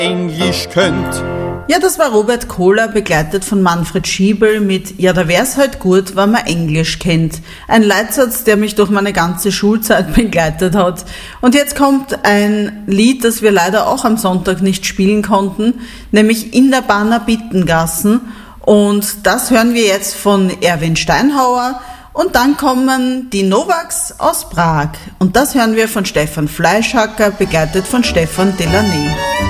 Englisch könnt. Ja, das war Robert Kohler, begleitet von Manfred Schiebel mit Ja, da wär's halt gut, wenn man Englisch kennt. Ein Leitsatz, der mich durch meine ganze Schulzeit begleitet hat. Und jetzt kommt ein Lied, das wir leider auch am Sonntag nicht spielen konnten, nämlich In der Banner Bittengassen. Und das hören wir jetzt von Erwin Steinhauer. Und dann kommen die Novaks aus Prag. Und das hören wir von Stefan Fleischhacker, begleitet von Stefan Delaney.